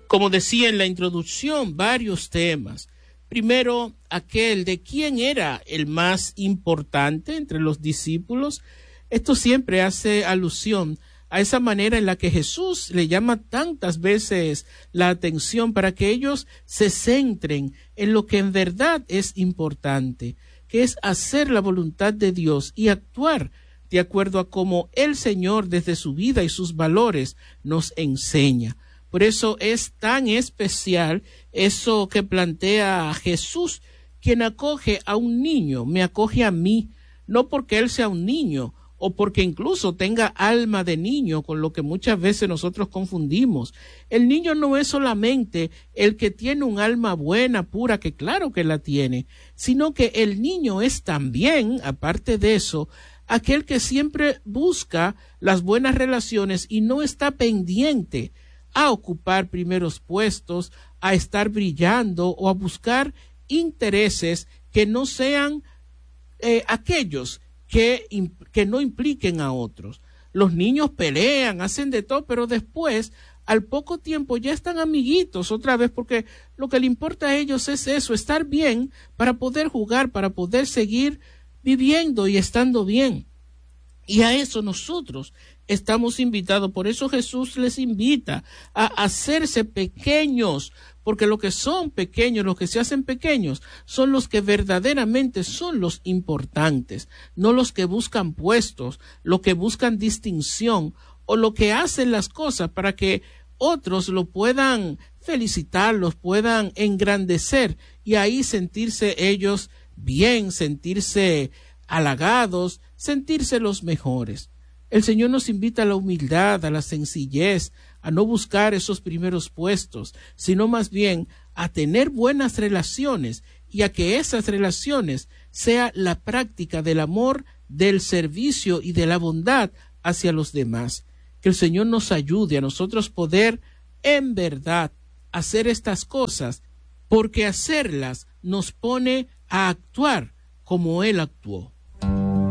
Como decía en la introducción, varios temas. Primero, aquel de quién era el más importante entre los discípulos. Esto siempre hace alusión a esa manera en la que Jesús le llama tantas veces la atención para que ellos se centren en lo que en verdad es importante, que es hacer la voluntad de Dios y actuar de acuerdo a cómo el Señor desde su vida y sus valores nos enseña. Por eso es tan especial eso que plantea Jesús, quien acoge a un niño, me acoge a mí, no porque él sea un niño o porque incluso tenga alma de niño, con lo que muchas veces nosotros confundimos. El niño no es solamente el que tiene un alma buena, pura, que claro que la tiene, sino que el niño es también, aparte de eso, aquel que siempre busca las buenas relaciones y no está pendiente a ocupar primeros puestos, a estar brillando o a buscar intereses que no sean aquellos que no impliquen a otros. Los niños pelean, hacen de todo, pero después, al poco tiempo, ya están amiguitos otra vez, porque lo que le importa a ellos es eso, estar bien para poder jugar, para poder seguir viviendo y estando bien. Y a eso nosotros estamos invitados. Por eso Jesús les invita a hacerse pequeños, porque lo que son pequeños, los que se hacen pequeños, son los que verdaderamente son los importantes, no los que buscan puestos, los que buscan distinción o lo que hacen las cosas para que otros lo puedan felicitar, los puedan engrandecer y ahí sentirse ellos bien, sentirse halagados, sentirse los mejores. El Señor nos invita a la humildad, a la sencillez, a no buscar esos primeros puestos, sino más bien a tener buenas relaciones y a que esas relaciones sea la práctica del amor, del servicio y de la bondad hacia los demás. Que el Señor nos ayude a nosotros poder en verdad hacer estas cosas, porque hacerlas nos pone a actuar como Él actuó.